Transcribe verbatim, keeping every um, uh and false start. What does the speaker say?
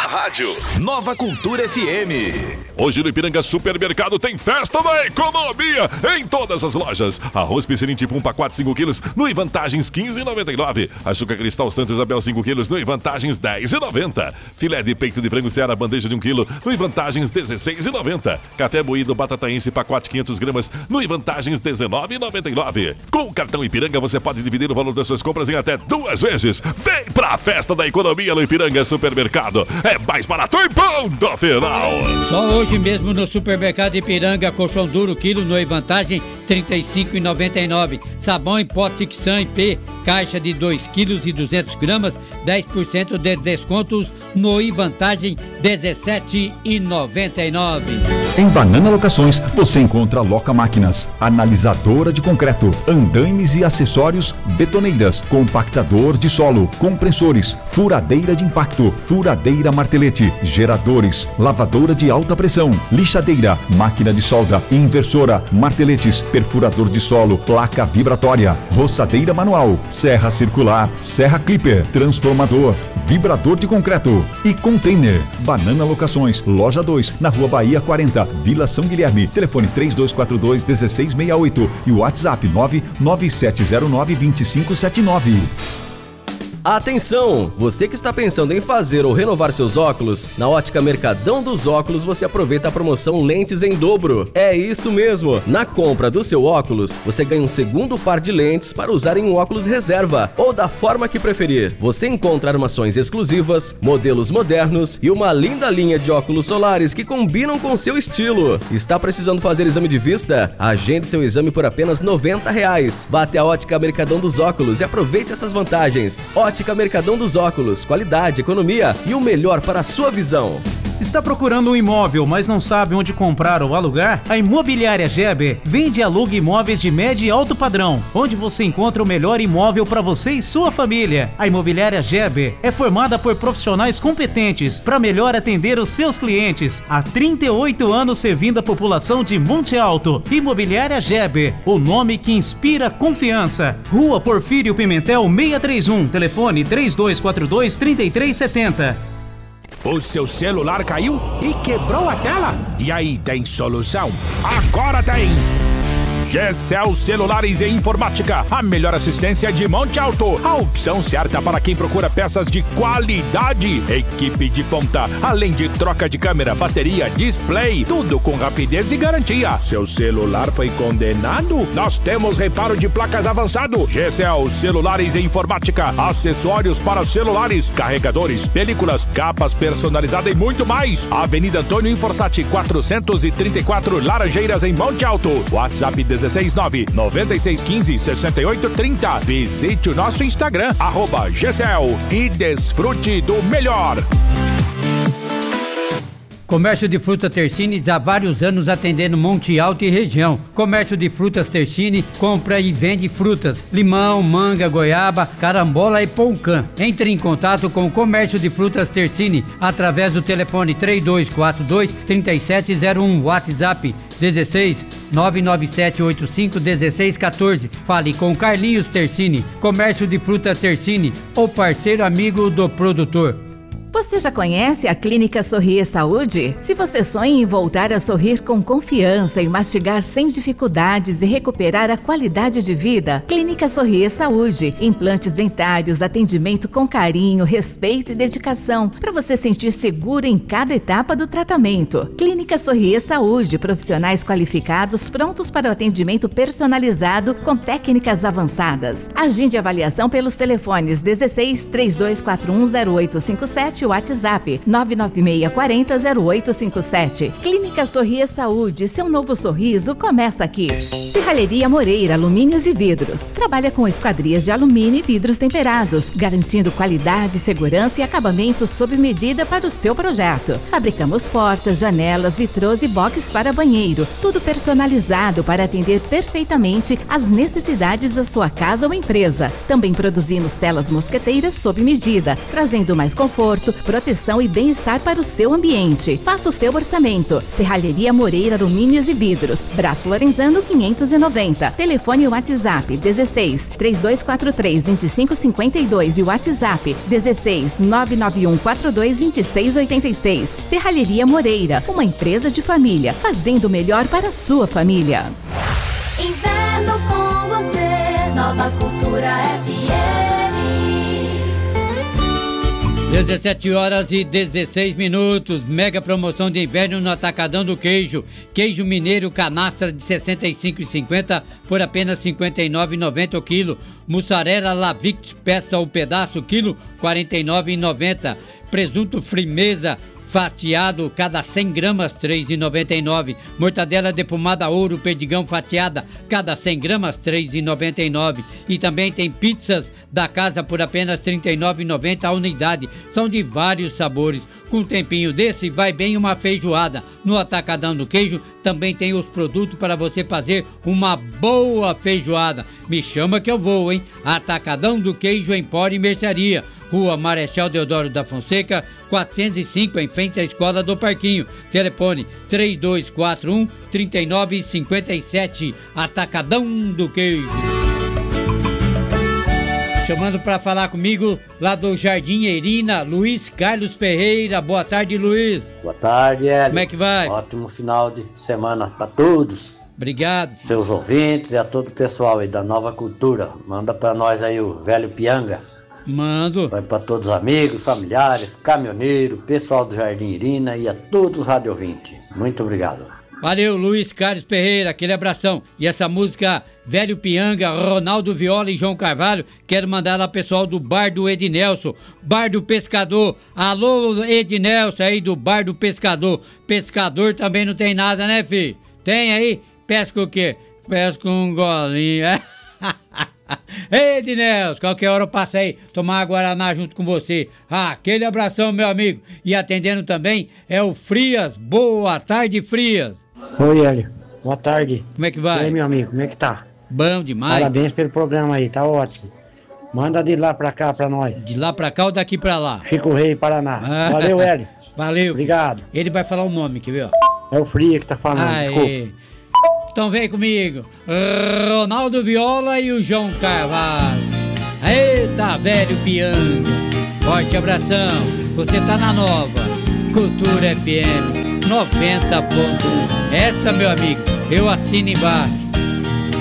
rádio. Nova Cultura F M. Hoje no Ipiranga Supermercado tem festa da economia em todas as lojas. Arroz Piscinim tipo um pacote cinco quilos no Vantagens quinze reais e noventa e nove centavos. Açúcar Cristal Santa Isabel cinco quilos no Vantagens dez reais e noventa centavos. Filé de peito de frango Seara bandeja de um quilo no Vantagens dezesseis reais e noventa centavos. Café moído batataense pacote quinhentas gramas no Vantagens dezenove reais e noventa e nove centavos. Com o cartão Ipiranga você pode dividir o valor das suas compras em até duas vezes. Vem pra festa da economia no Ipiranga Supermercado. É mais barato e ponto final. Só hoje mesmo no Supermercado Ipiranga, colchão duro quilo no Vantagem trinta e cinco reais e noventa e nove centavos. Sabão em pó Tixan I P, caixa de dois quilos e duzentas gramas, dez por cento de descontos no Vantagem dezessete reais e noventa e nove centavos. Em Banana Locações você encontra Loca Máquinas, analisadora de concreto, andaimes e acessórios, betoneiras, compactador de solo, compressores, furadeira de impacto, furadeira martelete, geradores, lavadora de alta pressão, lixadeira, máquina de solda, inversora, marteletes, perfurador de solo, placa vibratória, roçadeira manual, serra circular, serra clipper, transformador, vibrador de concreto e container. Banana Locações, loja dois, na Rua Bahia quarenta, Vila São Guilherme. Telefone três dois quatro dois, um seis seis oito e o WhatsApp nove nove sete zero nove, dois cinco sete nove. Atenção! Você que está pensando em fazer ou renovar seus óculos, na Ótica Mercadão dos Óculos você aproveita a promoção Lentes em Dobro. É isso mesmo! Na compra do seu óculos, você ganha um segundo par de lentes para usar em um óculos reserva ou da forma que preferir. Você encontra armações exclusivas, modelos modernos e uma linda linha de óculos solares que combinam com seu estilo. Está precisando fazer exame de vista? Agende seu exame por apenas noventa reais. Vá até a Ótica Mercadão dos Óculos e aproveite essas vantagens. Ótica Mercadão dos Óculos, qualidade, economia e o melhor para a sua visão. Está procurando um imóvel, mas não sabe onde comprar ou alugar? A Imobiliária Geber vende e aluga imóveis de médio e alto padrão, onde você encontra o melhor imóvel para você e sua família. A Imobiliária Geber é formada por profissionais competentes para melhor atender os seus clientes. Há trinta e oito anos servindo a população de Monte Alto. Imobiliária Geber, o nome que inspira confiança. Rua Porfírio Pimentel seiscentos e trinta e um, telefone três dois quatro dois, três três sete zero. O seu celular caiu e quebrou a tela? E aí, tem solução? Agora tem! Gecel Celulares e Informática, a melhor assistência de Monte Alto. A opção certa para quem procura peças de qualidade. Equipe de ponta, além de troca de câmera, bateria, display, tudo com rapidez e garantia. Seu celular foi condenado? Nós temos reparo de placas avançado. Gecel Celulares e Informática, acessórios para celulares, carregadores, películas, capas personalizadas e muito mais. Avenida Antônio Inforsati, quatrocentos e trinta e quatro, Laranjeiras, em Monte Alto. WhatsApp dezesseis nove, nove seis um cinco, seis oito três zero. Visite o nosso Instagram, arroba Gecel, e desfrute do melhor. Comércio de Frutas Tercines há vários anos atendendo Monte Alto e região. Comércio de Frutas Tercine compra e vende frutas, limão, manga, goiaba, carambola e poucã. Entre em contato com o Comércio de Frutas Tercine através do telefone três dois quatro dois, três sete zero um, WhatsApp dezesseis, nove nove sete oito cinco, um seis um quatro. Fale com Carlinhos Tercine. Comércio de Frutas Tercine, o parceiro amigo do produtor. Você já conhece a Clínica Sorrir Saúde? Se você sonha em voltar a sorrir com confiança e mastigar sem dificuldades e recuperar a qualidade de vida, Clínica Sorrir Saúde. Implantes dentários, atendimento com carinho, respeito e dedicação, para você sentir seguro em cada etapa do tratamento. Clínica Sorrir Saúde, profissionais qualificados prontos para o atendimento personalizado com técnicas avançadas. Agende avaliação pelos telefones dezesseis, três dois quatro um, zero oito cinco sete, WhatsApp nove nove seis quatro zero, zero oito cinco sete. Clínica Sorrir Saúde, seu novo sorriso começa aqui. Serralheria Moreira, alumínios e vidros. Trabalha com esquadrias de alumínio e vidros temperados, garantindo qualidade, segurança e acabamento sob medida para o seu projeto. Fabricamos portas, janelas, vitrôs e boxes para banheiro, tudo personalizado para atender perfeitamente às necessidades da sua casa ou empresa. Também produzimos telas mosqueteiras sob medida, trazendo mais conforto, proteção e bem-estar para o seu ambiente. Faça o seu orçamento. Serralheria Moreira Alumínios e Vidros, Brás Lorenzano quinhentos e noventa. Telefone e WhatsApp dezesseis, três dois quatro três, dois cinco cinco dois e WhatsApp dezesseis, nove nove um quatro dois, dois seis oito seis. Serralheria Moreira, uma empresa de família, fazendo o melhor para a sua família. Inverno com você, Nova Cultura F M. dezessete horas e dezesseis minutos, mega promoção de inverno no Atacadão do Queijo. Queijo mineiro canastra de sessenta e cinco reais e cinquenta centavos por apenas cinquenta e nove reais e noventa centavos o quilo. Mussarela Lavix peça ou pedaço quilo, quarenta e nove reais e noventa centavos. Presunto Frimeza fatiado, cada cem gramas, três reais e noventa e nove centavos. Mortadela defumada ouro, perdigão fatiada, cada cem gramas, três reais e noventa e nove centavos. E também tem pizzas da casa por apenas trinta e nove reais e noventa centavos a unidade. São de vários sabores. Com um tempinho desse, vai bem uma feijoada. No Atacadão do Queijo também tem os produtos para você fazer uma boa feijoada. Me chama que eu vou, hein? Atacadão do Queijo, Empório e Mercearia. Rua Marechal Deodoro da Fonseca, quatrocentos e cinco, em frente à Escola do Parquinho. Telefone três dois quatro um, três nove cinco sete. Atacadão do Queijo. Chamando para falar comigo lá do Jardim Erina, Luiz Carlos Ferreira. Boa tarde, Luiz. Boa tarde, Hélio. Como é que vai? Ótimo final de semana para todos. Obrigado. Seus ouvintes e a todo o pessoal aí da Nova Cultura. Manda para nós aí o velho Pianga. Mando. Vai para todos os amigos, familiares, caminhoneiros, pessoal do Jardim Irina e a todos os rádio ouvintes. Muito obrigado. Valeu, Luiz Carlos Ferreira, aquele abração. E essa música Velho Pianga, Ronaldo Viola e João Carvalho, quero mandar lá pessoal do Bar do Ednelson, Bar do Pescador. Alô, Ednelson aí do Bar do Pescador. Pescador também não tem nada, né, filho? Tem aí? Pesca o quê? Pesca um golinho, é? Ei, Ednelson, qualquer hora eu passo aí tomar uma Guaraná junto com você. Ah, aquele abração, meu amigo. E atendendo também é o Frias. Boa tarde, Frias. Oi, Hélio. Boa tarde. Como é que vai? E aí, meu amigo, como é que tá? Bom demais. Parabéns pelo programa aí, tá ótimo. Manda de lá pra cá pra nós. De lá pra cá ou daqui pra lá? Chico Rei, Paraná. Ah. Valeu, Hélio. Valeu. Obrigado. Ele vai falar o nome, quer ver? É o Frias que tá falando, Aê. desculpa. Então vem comigo, Ronaldo Viola e o João Carvalho. Eita, velho Pianga. Forte abração. Você tá na Nova Cultura F M noventa ponto um. Essa, meu amigo, eu assino embaixo.